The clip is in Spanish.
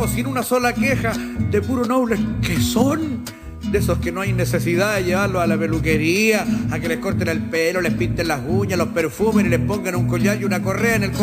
sin una sola queja, de puro nobles que son, de esos que no hay necesidad de llevarlos a la peluquería, a que les corten el pelo, les pinten las uñas, los perfumen y les pongan un collar y una correa en el